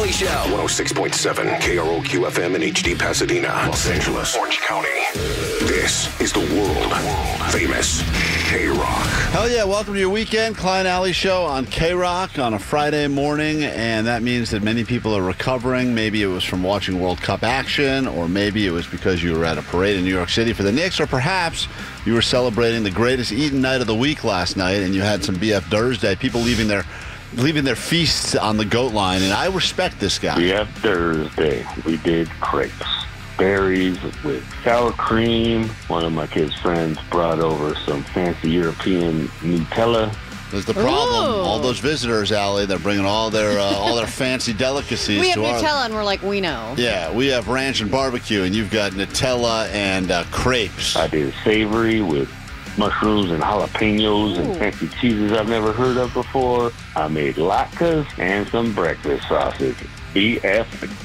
Alley Show. 106.7 KROQ FM in HD Pasadena, Los Angeles, Orange County. This is the world famous K-Rock. Hell yeah, welcome to your weekend. Klein Alley Show on K-Rock on a Friday morning, and that means that many people are recovering. Maybe it was from watching World Cup action, or maybe it was because you were at a parade in New York City for the Knicks, or perhaps you were celebrating the greatest eaten night of the week last night, and you had some BF Thursday, people leaving their feasts on the goat line, and I respect this guy. BF Thursday, we did crepes. Berries with sour cream. One of my kids' friends brought over some fancy European Nutella. There's the problem. Ooh. All those visitors, Allie, they're bringing all their fancy delicacies We have to our... Nutella, and we're like, we know. Yeah, we have ranch and barbecue, and you've got Nutella and crepes. I did savory with mushrooms and jalapenos Ooh. and fancy cheeses I've never heard of before. I made latkes and some breakfast sausage. BF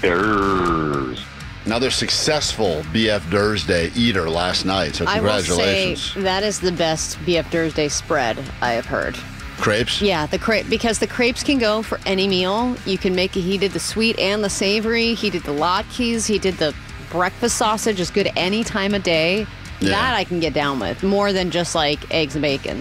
Thurs. Another successful BF Thursday eater last night, so congratulations. I will say that is the best BF Thursday spread I have heard. Crepes? Yeah, because the crepes can go for any meal. You can make it. He did the sweet and the savory. He did the latkes. He did the breakfast sausage. Is good any time of day. Yeah. That I can get down with more than just like eggs and bacon.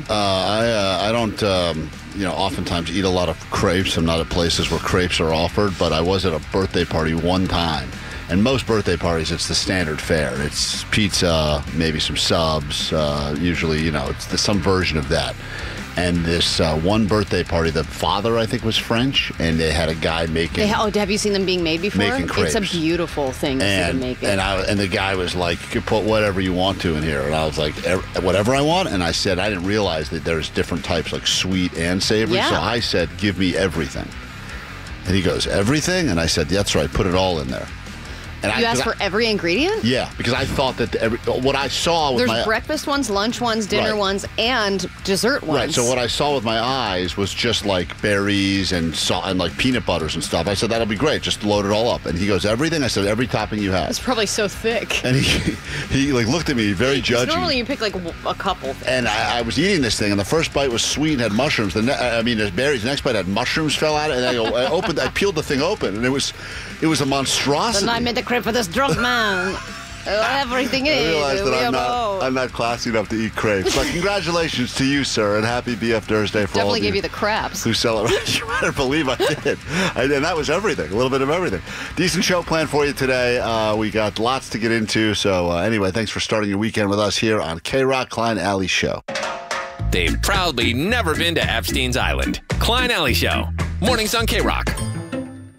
I don't, oftentimes eat a lot of crepes. I'm not at places where crepes are offered, but I was at a birthday party one time. And most birthday parties, it's the standard fare. It's pizza, maybe some subs. Usually, it's some version of that. And this one birthday party, the father, I think, was French, and they had a guy making... have you seen them being made before? Making crepes. It's a beautiful thing to see them make it. And the guy was like, you could put whatever you want to in here. And I was like, whatever I want? And I said, I didn't realize that there's different types, like sweet and savory. Yeah. So I said, give me everything. And he goes, everything? And I said, that's right, put it all in there. And you asked for every ingredient? Yeah, because I thought that what I saw with There's breakfast ones, lunch ones, dinner ones, and dessert ones. Right, so what I saw with my eyes was just like berries and like peanut butters and stuff. I said, that'll be great, just load it all up. And he goes, everything? I said, every topping you have. It's probably so thick. And he like looked at me very judgy. Normally you pick like a couple things. And I was eating this thing, and the first bite was sweet and had mushrooms. There's berries. The next bite had mushrooms fell out, and I peeled the thing open, and it was a monstrosity. Then I made the crepe for this drunk man. Everything I is. realized that I'm not classy enough to eat crepes. But congratulations to you, sir, and happy BF Thursday for all of you. Definitely gave you the craps. Who celebrate. You better believe I did. And that was everything, a little bit of everything. Decent show planned for you today. We got lots to get into. So anyway, thanks for starting your weekend with us here on K-Rock Klein Alley Show. They've proudly never been to Epstein's Island. Klein Alley Show. Mornings on K-Rock.